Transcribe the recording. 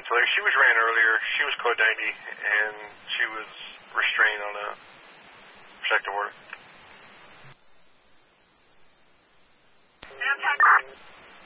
ventilator. She was ran earlier. She was code 90, and she was restrained on a protective order.